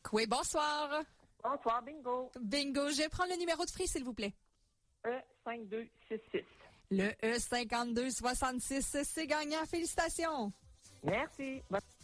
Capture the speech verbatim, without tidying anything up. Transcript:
Oui, bonsoir. Bonsoir, bingo. Bingo. Je vais prendre le numéro de Free, s'il vous plaît. E cinq deux six six. Le E cinquante-deux soixante-six, c'est gagnant. Félicitations. Merci. Bonne